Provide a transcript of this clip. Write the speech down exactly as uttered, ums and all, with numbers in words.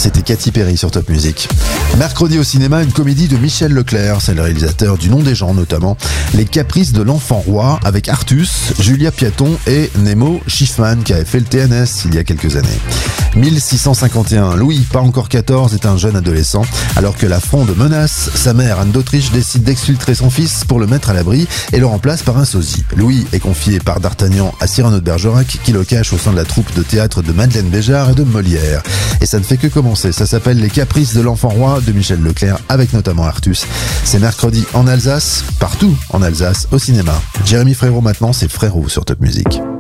C'était Katy Perry sur Top Music. Mercredi au cinéma, une comédie de Michel Leclerc, c'est le réalisateur du Nom des gens notamment. Les Caprices de l'Enfant Roi avec Artus, Julia Piaton et Nemo Schiffman qui avait fait le T N S il y a quelques années. mille six cent cinquante et un, Louis, pas encore quatorze, est un jeune adolescent. Alors que la Fronde menace, sa mère Anne d'Autriche décide d'exfiltrer son fils pour le mettre à l'abri et le remplace par un sosie. Louis est confié par D'Artagnan à Cyrano de Bergerac qui le cache au sein de la troupe de théâtre de Madeleine Béjart et de Molière. Et ça ne fait que commencer, ça s'appelle Les Caprices de l'Enfant Roi de Michel Leclerc avec notamment Artus. C'est mercredi en Alsace, partout en Alsace, au cinéma. Jérémy Frérot maintenant, c'est Frérot sur Top Music.